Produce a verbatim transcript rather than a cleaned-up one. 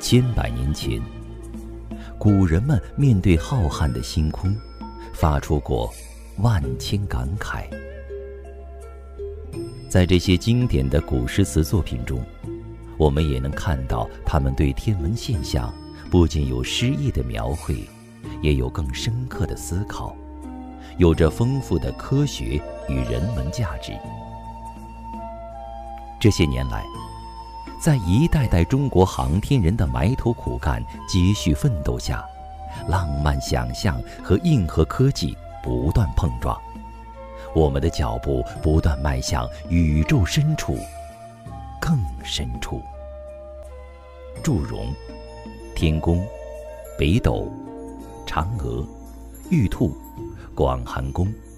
千百年前，古人们面对浩瀚的星空，发出过万千感慨。在这些经典的古诗词作品中，我们也能看到他们对天文现象不仅有诗意的描绘，也有更深刻的思考，有着丰富的科学与人文价值。这些年来，在一代代中国航天人的埋头苦干、接续奋斗下，浪漫想象和硬核科技不断碰撞，我们的脚步不断迈向宇宙深处，更深处。祝融、天宫、北斗、嫦娥、玉兔、广寒宫、